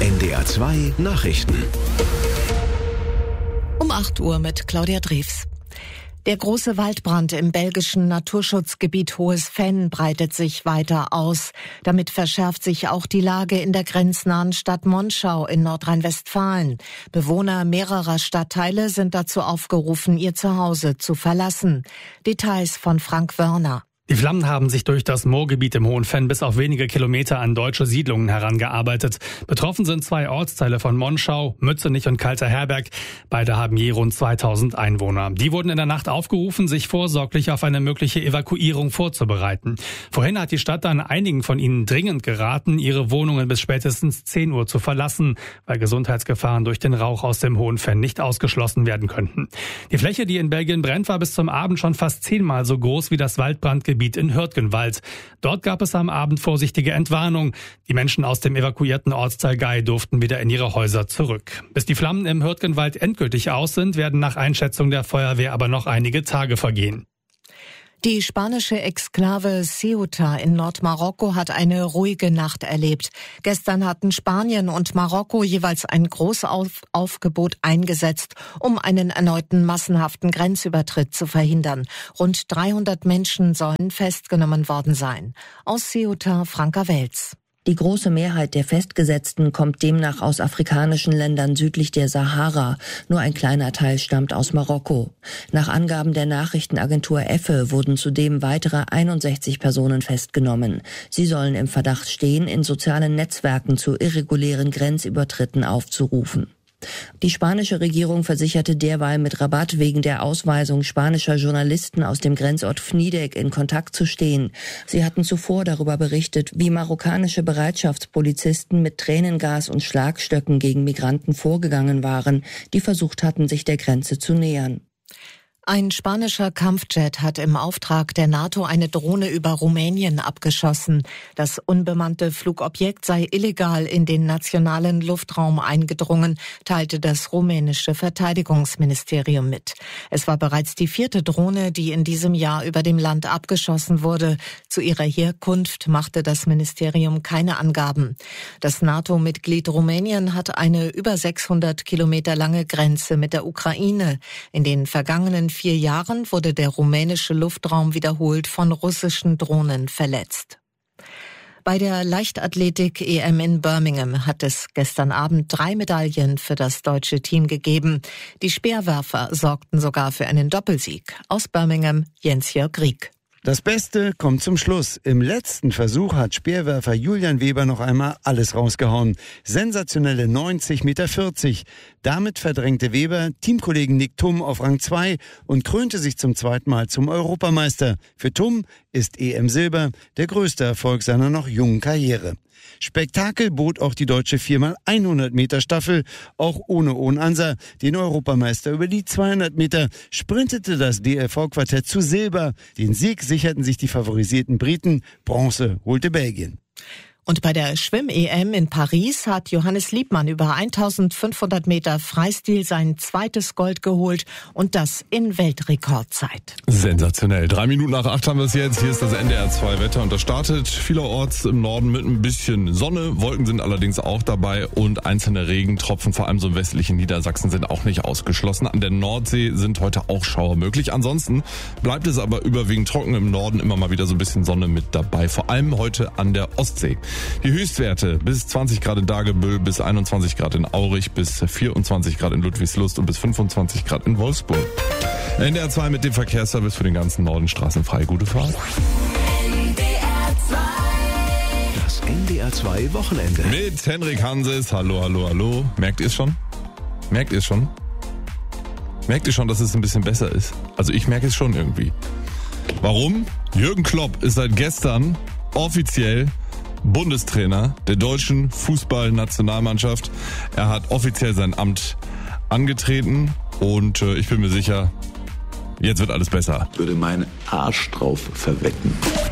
NDR 2 Nachrichten. Um 8 Uhr mit Claudia Drews. Der große Waldbrand im belgischen Naturschutzgebiet Hohes Venn breitet sich weiter aus. Damit verschärft sich auch die Lage in der grenznahen Stadt Monschau in Nordrhein-Westfalen. Bewohner mehrerer Stadtteile sind dazu aufgerufen, ihr Zuhause zu verlassen. Details von Frank Wörner. Die Flammen haben sich durch das Moorgebiet im Hohen Venn bis auf wenige Kilometer an deutsche Siedlungen herangearbeitet. Betroffen sind 2 Ortsteile von Monschau, Mützenich und Kalter Herberg. Beide haben je rund 2000 Einwohner. Die wurden in der Nacht aufgerufen, sich vorsorglich auf eine mögliche Evakuierung vorzubereiten. Vorhin hat die Stadt dann einigen von ihnen dringend geraten, ihre Wohnungen bis spätestens 10 Uhr zu verlassen, weil Gesundheitsgefahren durch den Rauch aus dem Hohen Venn nicht ausgeschlossen werden könnten. Die Fläche, die in Belgien brennt, war bis zum Abend schon fast 10-mal so groß wie das Waldbrandgebiet in Hürtgenwald. Dort gab es am Abend vorsichtige Entwarnung. Die Menschen aus dem evakuierten Ortsteil Gay durften wieder in ihre Häuser zurück. Bis die Flammen im Hürtgenwald endgültig aus sind, werden nach Einschätzung der Feuerwehr aber noch einige Tage vergehen. Die spanische Exklave Ceuta in Nordmarokko hat eine ruhige Nacht erlebt. Gestern hatten Spanien und Marokko jeweils ein Großaufgebot eingesetzt, um einen erneuten massenhaften Grenzübertritt zu verhindern. Rund 300 Menschen sollen festgenommen worden sein. Aus Ceuta, Franka Welz. Die große Mehrheit der Festgesetzten kommt demnach aus afrikanischen Ländern südlich der Sahara. Nur ein kleiner Teil stammt aus Marokko. Nach Angaben der Nachrichtenagentur EFE wurden zudem weitere 61 Personen festgenommen. Sie sollen im Verdacht stehen, in sozialen Netzwerken zu irregulären Grenzübertritten aufzurufen. Die spanische Regierung versicherte derweil mit Rabat wegen der Ausweisung spanischer Journalisten aus dem Grenzort Fnidek in Kontakt zu stehen. Sie hatten zuvor darüber berichtet, wie marokkanische Bereitschaftspolizisten mit Tränengas und Schlagstöcken gegen Migranten vorgegangen waren, die versucht hatten, sich der Grenze zu nähern. Ein spanischer Kampfjet hat im Auftrag der NATO eine Drohne über Rumänien abgeschossen. Das unbemannte Flugobjekt sei illegal in den nationalen Luftraum eingedrungen, teilte das rumänische Verteidigungsministerium mit. Es war bereits die 4. Drohne, die in diesem Jahr über dem Land abgeschossen wurde. Zu ihrer Herkunft machte das Ministerium keine Angaben. Das NATO-Mitglied Rumänien hat eine über 600 Kilometer lange Grenze mit der Ukraine. In den vergangenen 4 Jahren wurde der rumänische Luftraum wiederholt von russischen Drohnen verletzt. Bei der Leichtathletik-EM in Birmingham hat es gestern Abend 3 Medaillen für das deutsche Team gegeben. Die Speerwerfer sorgten sogar für einen Doppelsieg. Aus Birmingham, Jens-Jörg Rieck. Das Beste kommt zum Schluss. Im letzten Versuch hat Speerwerfer Julian Weber noch einmal alles rausgehauen. Sensationelle 90,40 Meter. Damit verdrängte Weber Teamkollegen Nick Thum auf Rang 2 und krönte sich zum 2. Mal zum Europameister. Für Thum ist EM-Silber der größte Erfolg seiner noch jungen Karriere. Spektakel bot auch die deutsche 4x100 Meter Staffel. Auch ohne Ansa, den Europameister über die 200 Meter, sprintete das DLV-Quartett zu Silber. Den Sieg sicherten sich die favorisierten Briten. Bronze holte Belgien. Und bei der Schwimm-EM in Paris hat Johannes Liebmann über 1500 Meter Freistil sein 2. Gold geholt und das in Weltrekordzeit. Sensationell. 7 Minuten nach 8 haben wir es jetzt. Hier ist das NDR 2 Wetter und das startet vielerorts im Norden mit ein bisschen Sonne. Wolken sind allerdings auch dabei und einzelne Regentropfen, vor allem so im westlichen Niedersachsen, sind auch nicht ausgeschlossen. An der Nordsee sind heute auch Schauer möglich. Ansonsten bleibt es aber überwiegend trocken im Norden, immer mal wieder so ein bisschen Sonne mit dabei. Vor allem heute an der Ostsee. Die Höchstwerte bis 20 Grad in Dagebüll, bis 21 Grad in Aurich, bis 24 Grad in Ludwigslust und bis 25 Grad in Wolfsburg. NDR 2 mit dem Verkehrsservice für den ganzen Norden straßenfrei. Gute Fahrt. Das NDR 2 Wochenende. Mit Henrik Hanses. Hallo, hallo, hallo. Merkt ihr es schon? Merkt ihr es schon? Merkt ihr schon, dass es ein bisschen besser ist? Also ich merke es schon irgendwie. Warum? Jürgen Klopp ist seit gestern offiziell Bundestrainer der deutschen Fußballnationalmannschaft. Er hat offiziell sein Amt angetreten und ich bin mir sicher, jetzt wird alles besser. Ich würde meinen Arsch drauf verwetten.